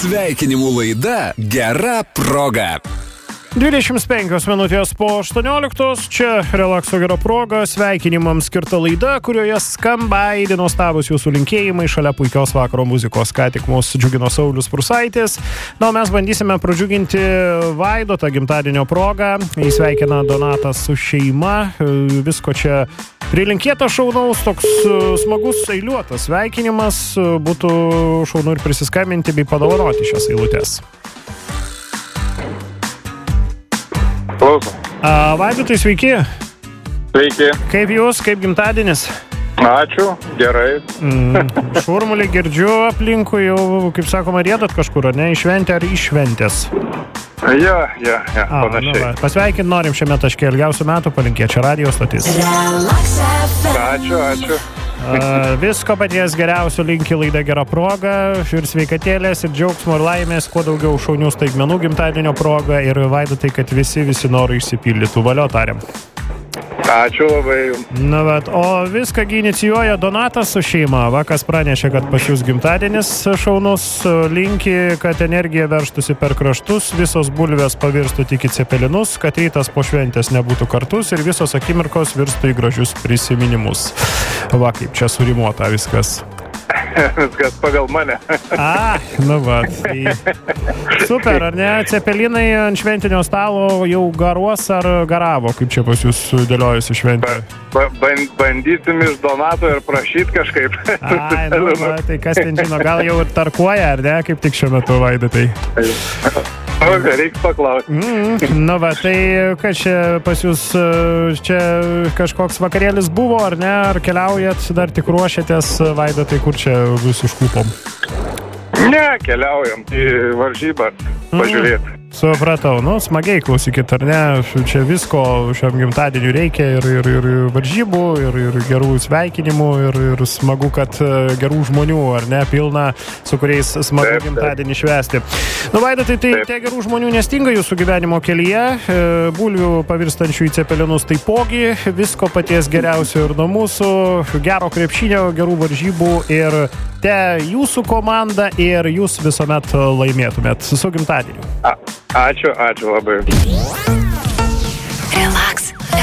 Sveikinimų laida Gera proga. 25 minutės po 18, čia Relakso Gera proga, sveikinimams skirta laida, kurioje skamba aidi nuostabus jūsų linkėjimai šalia puikios vakaro muzikos. Ką tik mūsų džiugino Saulius Prusaitis. Na, o mes bandysime pradžiuginti Vaidotą gimtadienio progą. Jis sveikina Donatas su šeima. Visko čia prilinkėta šaunaus, toks smagus eiliuotas sveikinimas. Būtų šaunu ir prisiskambinti bei padovanoti šias eilutes. Klausom. Vaidotai, sveiki. Sveiki. Kaip jūs, kaip gimtadienis? Ačiū, gerai. Šurmulį girdžiu aplinkui, jau, kaip sakoma, rėdot kažkur, ne? Iš šventę ar iš šventės? Ja, panašiai. Pasveikint norim šiame taške, ilgiausių metų palinkėti, čia radijo stotis. Ačiū. Visko paties geriausio linki laida Gera proga ir sveikatėlės ir džiaugsmo ir laimės, kuo daugiau šaunių staigmenų gimtadienio proga ir Vaidotai, kad visi norai išsipildytų. Valio tariam. Ačiū labai. Na, bet, o viską inicijuoja Donatas su šeima. Vakas pranešė, kad pas jūs gimtadienis šaunus, linki, kad energija verštųsi per kraštus, visos bulvės pavirstų tik į cepelinus, kad rytas po šventės nebūtų kartus ir visos akimirkos virstų į gražius prisiminimus. Va, kaip čia surimuota viskas. Viskas pagal mane. Nu va. Tai super, ar ne? Cepelinai ant šventinio stalo jau garuos ar garavo, kaip čia pas jūs dėliojasi šventė? Bandysim iš Donato ir prašyti kažkaip. Tai kas ten žino, gal jau ir tarkuoja, ar ne? Kaip tik šiuo metu, Vaidotai? Reiks paklausti. Nu va, tai kad čia pas jūs čia kažkoks vakarėlis buvo, ar ne? Ar keliaujat, dar tik ruošiatės, Vaidotai, kur čia vis užkūpom? Ne, keliaujam į varžybas pažiūrėti. Supratau, smagiai klausykit, ar ne, čia visko šiam gimtadieniu reikia ir varžybų, ir gerų sveikinimų, ir smagu, kad gerų žmonių, ar ne, pilna, su kuriais smagu gimtadienį švęsti. Nu, Vaidotai, tai tie gerų žmonių nestinga jūsų gyvenimo kelyje, bulvių pavirstančių į cepelinus taipogi, visko paties geriausio ir nuo mūsų, gero krepšinio, gerų varžybų ir te jūsų komanda ir jūs visuomet laimėtumėt. Su gimtadieniu. Ačiū labai. Relax.